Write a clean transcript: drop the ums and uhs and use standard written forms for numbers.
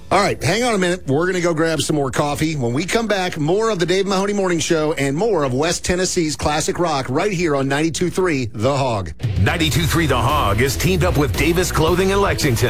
All right, hang on a minute. We're going to go grab some more coffee. When we come back, more of the Dave Mahoney Morning Show and more of West Tennessee's classic rock right here on 92.3 The Hog. 92.3 The Hog is teamed up with Davis Clothing in Lexington.